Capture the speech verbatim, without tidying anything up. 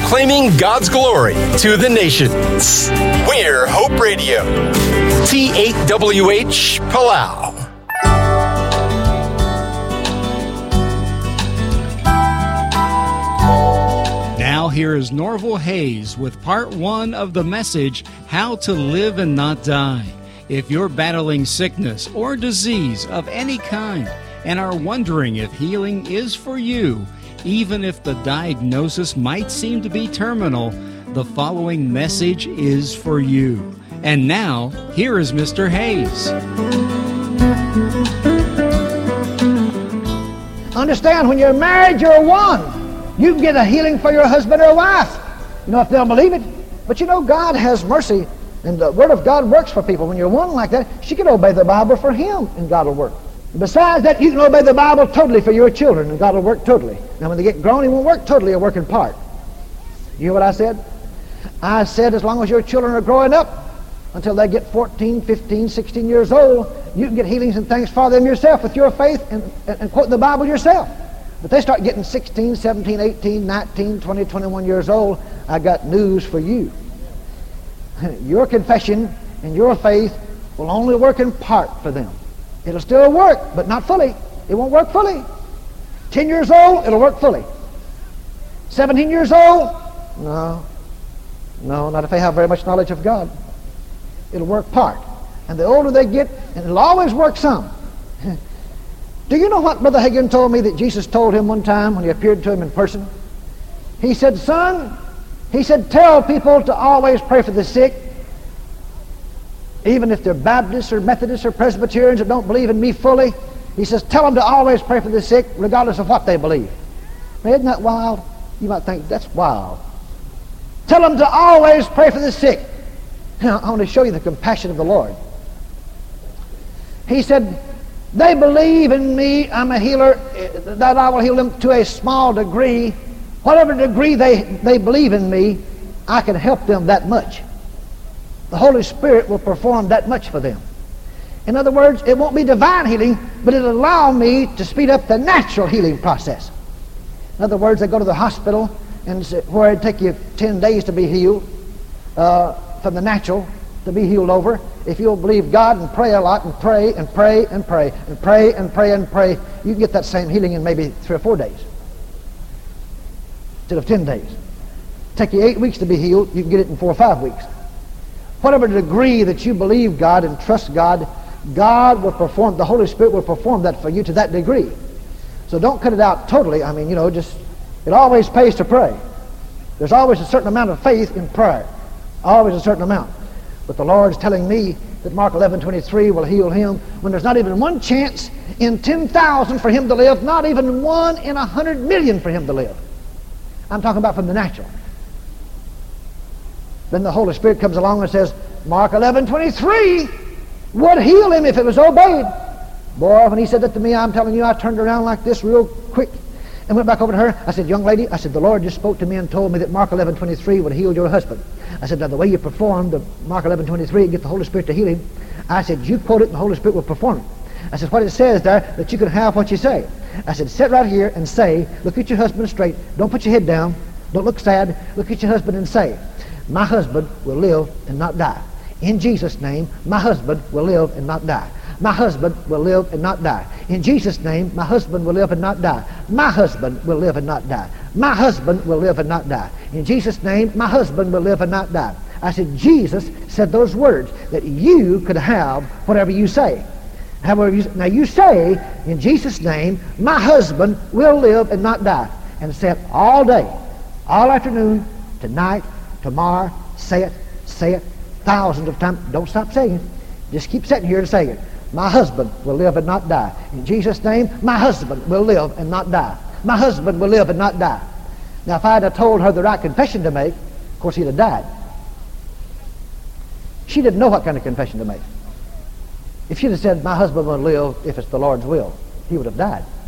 proclaiming God's glory to the nations. We're Hope Radio. T eight W H Palau. Now here is Norval Hayes with part one of the message, How to Live and Not Die. If you're battling sickness or disease of any kind and are wondering if healing is for you, even if the diagnosis might seem to be terminal, the following message is for you. And now, here is Mister Hayes. Understand, when you're married, you're one. You can get a healing for your husband or wife, you know, if they'll believe it. But you know, God has mercy, and the Word of God works for people. When you're one like that, she can obey the Bible for him, and God will work. And besides that, you can obey the Bible totally for your children, and God will work totally. Now, when they get grown, He won't work totally, He'll work in part. You hear what I said? I said as long as your children are growing up, until they get fourteen, fifteen, sixteen years old, you can get healings and things for them yourself with your faith and, and, and quoting the Bible yourself. But they start getting sixteen, seventeen, eighteen, nineteen, twenty, twenty-one years old, I got news for you. Your confession and your faith will only work in part for them. It'll still work, but not fully. It won't work fully. Ten years old, it'll work fully. Seventeen years old, no. No, not if they have very much knowledge of God. It'll work part. And the older they get, and it'll always work some. Do you know what Brother Hagin told me that Jesus told him one time when he appeared to him in person? He said, son, he said, tell people to always pray for the sick, even if they're Baptists or Methodists or Presbyterians that don't believe in me fully. He says, tell them to always pray for the sick, regardless of what they believe. Now, isn't that wild? You might think, that's wild. Tell them to always pray for the sick. Now, I want to show you the compassion of the Lord. He said, they believe in me, I'm a healer, that I will heal them to a small degree. Whatever degree they, they believe in me, I can help them that much. The Holy Spirit will perform that much for them. In other words, it won't be divine healing, but it'll allow me to speed up the natural healing process. In other words, they go to the hospital, and where it'd take you ten days to be healed, uh, from the natural to be healed over. If you'll believe God and pray a lot and pray and pray and pray and pray and pray and pray, you can get that same healing in maybe three or four days instead of ten days. Take you eight weeks to be healed, you can get it in four or five weeks. Whatever degree that you believe God and trust God, God will perform, the Holy Spirit will perform that for you to that degree. So don't cut it out totally. I mean, you know, just, it always pays to pray. There's always a certain amount of faith in prayer. Always a certain amount. But the Lord's telling me that Mark eleven twenty-three will heal him when there's not even one chance in ten thousand for him to live, not even one in a hundred million for him to live. I'm talking about from the natural. Then the Holy Spirit comes along and says, Mark eleven twenty-three would heal him if it was obeyed. Boy, when he said that to me, I'm telling you, I turned around like this real quick and went back over to her. I said, young lady, I said, the Lord just spoke to me and told me that Mark eleven twenty-three would heal your husband. I said, now the way you perform the Mark eleven twenty-three and get the Holy Spirit to heal him, I said, you quote it and the Holy Spirit will perform it. I said, what it says there, that you can have what you say. I said, sit right here and say, look at your husband straight, don't put your head down, don't look sad, look at your husband and say, my husband will live and not die. In Jesus' name, my husband will live and not die. My husband will live and not die. In Jesus' name, my husband will live and not die. My husband will live and not die. My husband will live and not die. In Jesus' name, my husband will live and not die. I said, Jesus said those words, that you could have whatever you say. However, you, now you say, in Jesus' name, my husband will live and not die. And say it all day, all afternoon, tonight, tomorrow, say it, say it, thousands of times. Don't stop saying it. Just keep sitting here and saying it. My husband will live and not die. In Jesus' name, my husband will live and not die. My husband will live and not die. Now, if I had told her the right confession to make, of course, he'd have died. She didn't know what kind of confession to make. If she'd have said, my husband will live if it's the Lord's will, he would have died.